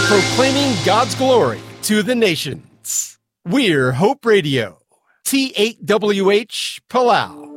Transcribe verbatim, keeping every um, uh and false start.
proclaiming God's glory to the nations. We're Hope Radio, T eight W H, Palau.